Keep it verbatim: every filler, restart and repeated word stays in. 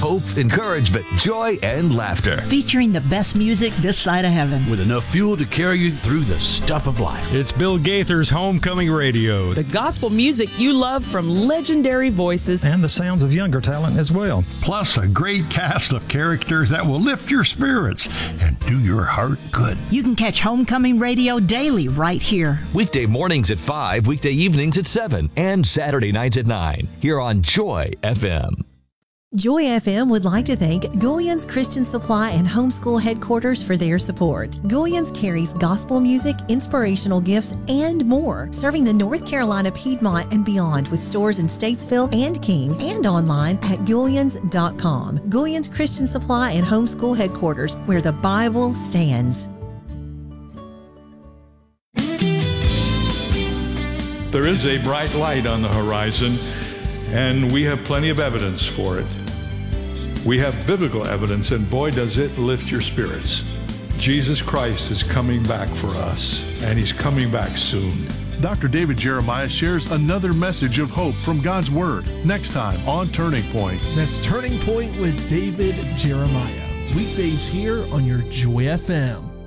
hope, encouragement, joy, and laughter. Featuring the best music this side of heaven. With enough fuel to carry you through the stuff of life. It's Bill Gaither's Homecoming Radio. The gospel music you love from legendary voices. And the sounds of younger talent as well. Plus a great cast of characters that will lift your spirits and do your heart good. You can catch Homecoming Radio daily right here. Weekday mornings at five, weekday evenings at seven, and Saturday nights at nine, here on Joy F M. Joy F M would like to thank Goulian's Christian Supply and Homeschool Headquarters for their support. Goulian's carries gospel music, inspirational gifts, and more, serving the North Carolina, Piedmont, and beyond with stores in Statesville and King and online at Goulians dot com. Goulian's Christian Supply and Homeschool Headquarters, where the Bible stands. There is a bright light on the horizon, and we have plenty of evidence for it. We have biblical evidence, and boy, does it lift your spirits. Jesus Christ is coming back for us, and he's coming back soon. Doctor David Jeremiah shares another message of hope from God's Word next time on Turning Point. That's Turning Point with David Jeremiah. Weekdays here on your Joy F M.